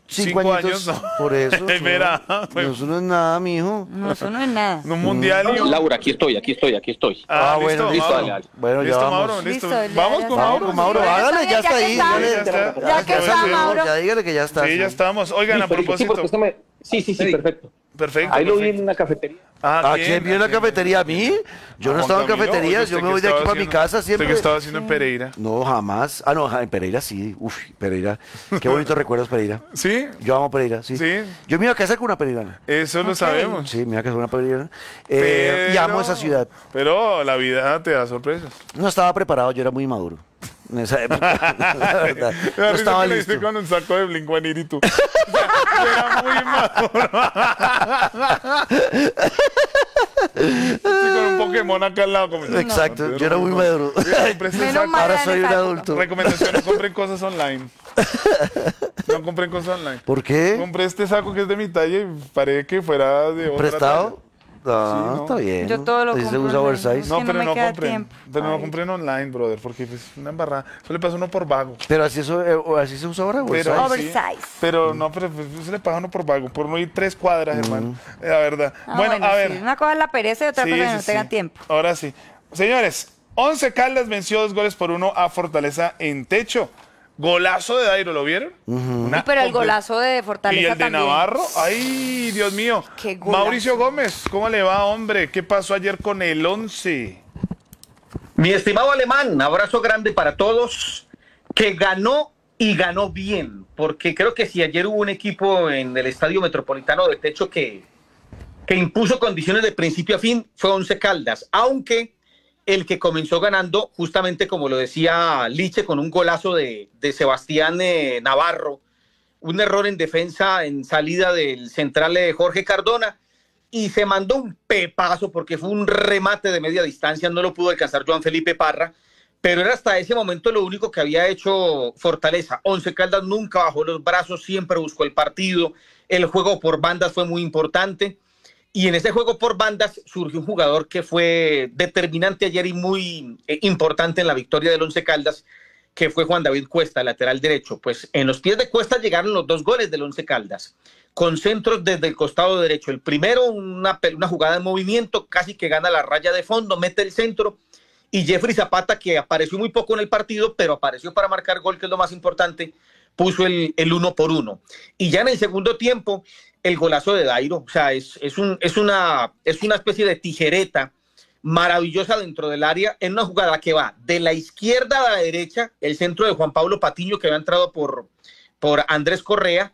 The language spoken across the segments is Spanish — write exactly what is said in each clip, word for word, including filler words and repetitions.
Cinco, Cinco años, años, no. por eso. Espera, no, pues. no, eso no es nada, mijo. No, eso no es nada. Un mundial y un... Laura, aquí estoy, aquí estoy, aquí estoy. Ah, Ah, listo, bueno, listo. Mauro. Dale, dale. Bueno, ya listo, vamos. Mauro, listo. Listo, ya, Vamos ya con está. Mauro. Vamos, Mauro, Sí, hágale, está ya bien, está ya ahí. que está. Ya, Ya está. Ya que está, Sí, Mauro. ya dígale que ya está. Sí, ya estamos. Oigan, a Listo, listo, sí, propósito. porque esto me... sí, sí, sí, perfecto. Perfecto. Ahí lo vi perfecto. en una cafetería. Ah, ¿A quién vio en la cafetería? ¿A mí? Yo no A estaba Juan en Camilo. cafeterías, Oye, yo ¿usted me qué voy de aquí estaba para mi haciendo? casa ¿Usted siempre. qué estaba haciendo en Pereira? No, jamás. Ah, no, ja, en Pereira sí. Uf, Pereira. Qué bonitos recuerdos, Pereira. ¿Sí? Yo amo Pereira, sí. Sí. Yo me iba a casar con una pereirana. Eso lo Ok. sabemos. Sí, me iba a casar con una pereirana. Eh, y amo esa ciudad. Pero la vida te da sorpresas. No estaba preparado, yo era muy maduro. En esa época, la verdad. Me da No risa estaba que le diste listo. con un saco de Blink One Eighty-Two. O sea, era muy maduro. Estoy con un Pokémon acá al lado. Como... Exacto, No, yo era muy maduro. Compré este Menos saco. mal. Ahora era soy un necesario. adulto. Recomendación, no compren cosas online. No compren cosas online. ¿Por qué? Compré este saco que es de mi talla y parece que fuera de otra ¿Prestado? No, Sí, no. está bien. Yo todo lo Así se compro usa online. oversize. Es No, que no pero me no, queda compren. tiempo. Pero no Ay. compren online, brother, porque es una embarrada. Eso le pasa a uno por vago. Pero así, eso, eh, así se usa ahora, oversize. Pero, Oversize. sí, pero no, pero pues, se le paga a uno por vago, por no ir tres cuadras, hermano. Mm. La verdad. Ah, bueno, a ver. sí, una cosa es la pereza y otra Sí, cosa es que sí, no tenga sí. tiempo. Ahora sí. Señores, Once Caldas venció dos goles por uno a Fortaleza en techo. Golazo de Dairo, ¿lo vieron? Una Sí, pero el comple- golazo de Y Fortaleza el de también. Navarro, ay, Dios mío. Qué golazo. Mauricio Gómez, ¿cómo le va, hombre? ¿Qué pasó ayer con el once? Mi estimado alemán, abrazo grande para todos, que ganó y ganó bien, porque creo que si ayer hubo un equipo en el Estadio Metropolitano de Techo que, que impuso condiciones de principio a fin, fue Once Caldas, aunque el que comenzó ganando, justamente como lo decía Liche, con un golazo de, de Sebastián eh, Navarro, un error en defensa en salida del central de Jorge Cardona, y se mandó un pepazo porque fue un remate de media distancia, no lo pudo alcanzar Joan Felipe Parra, pero era hasta ese momento lo único que había hecho Fortaleza. Once Caldas nunca bajó los brazos, siempre buscó el partido, el juego por bandas fue muy importante, y en ese juego por bandas surgió un jugador que fue determinante ayer y muy eh, importante en la victoria del Once Caldas, que fue Juan David Cuesta, lateral derecho. Pues en los pies de Cuesta llegaron los dos goles del Once Caldas, con centros desde el costado derecho. El primero, una, una jugada de movimiento, casi que gana la raya de fondo, mete el centro, y Jeffrey Zapata, que apareció muy poco en el partido, pero apareció para marcar gol, que es lo más importante, puso el, el uno por uno. Y ya en el segundo tiempo, el golazo de Dairo, o sea, es, es, un, es, una, es una especie de tijereta maravillosa dentro del área, en una jugada que va de la izquierda a la derecha, el centro de Juan Pablo Patiño, que había entrado por, por Andrés Correa,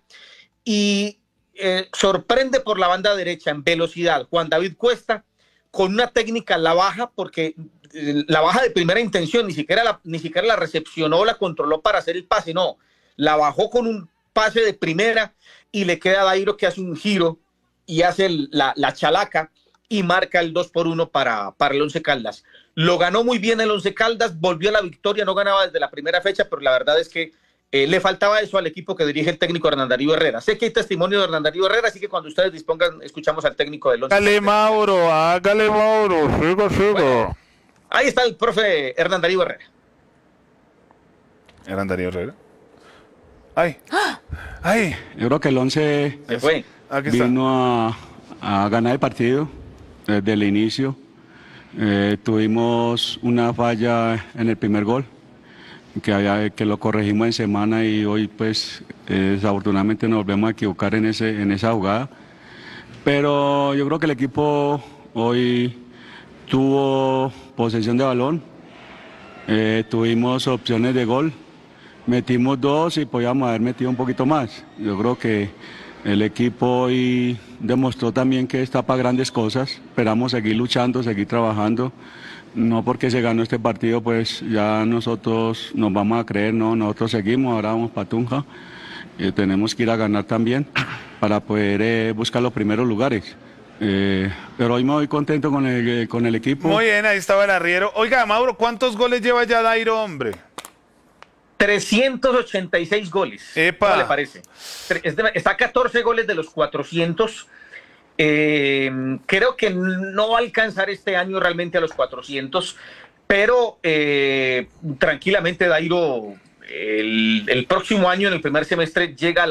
y eh, sorprende por la banda derecha en velocidad Juan David Cuesta, con una técnica la baja, porque eh, la baja de primera intención, ni siquiera la, ni siquiera la recepcionó, la controló para hacer el pase, no, la bajó con un pase de primera, y le queda a Dairo, que hace un giro y hace el, la, la chalaca y marca el dos por uno para, para el Once Caldas. Lo ganó muy bien el Once Caldas, volvió a la victoria, no ganaba desde la primera fecha, pero la verdad es que eh, le faltaba eso al equipo que dirige el técnico Hernán Darío Herrera. Sé que hay testimonio de Hernán Darío Herrera, así que cuando ustedes dispongan, escuchamos al técnico del Once Hágale, Caldas. Mauro, hágale, Mauro. Sigo, sigo. Bueno, ahí está el profe Hernán Darío Herrera. ¿Eran Darío Herrera? Ay. Ay. Yo creo que el once Se fue. Aquí está. vino a, a ganar el partido desde el inicio. Eh, tuvimos una falla en el primer gol, que, había, que lo corregimos en semana, y hoy pues eh, desafortunadamente nos volvemos a equivocar en, ese, en esa jugada. Pero yo creo que el equipo hoy tuvo posesión de balón, eh, tuvimos opciones de gol. Metimos dos y podíamos haber metido un poquito más. Yo creo que el equipo hoy demostró también que está para grandes cosas. Esperamos seguir luchando, seguir trabajando. No porque se ganó este partido, pues ya nosotros nos vamos a creer, no, nosotros seguimos, ahora vamos para Tunja. Eh, tenemos que ir a ganar también para poder eh, buscar los primeros lugares. Eh, pero hoy me voy contento con el, con el equipo. Muy bien, ahí estaba el arriero. Oiga, Mauro, ¿cuántos goles lleva ya Dairo, hombre? trescientos ochenta y seis goles. Epa. ¿Cómo le parece? Está a catorce goles de los cuatrocientos. Eh, creo que no va a alcanzar este año realmente a los cuatrocientos, pero eh, tranquilamente Dairo el, el próximo año, en el primer semestre, llega a la